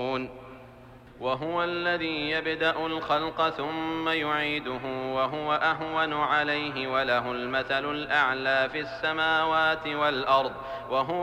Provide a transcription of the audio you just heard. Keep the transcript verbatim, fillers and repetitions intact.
يشركون وهو الذي يبدأ الخلق ثم يعيده وهو أهون عليه وله المثل الأعلى في السماوات والأرض وهو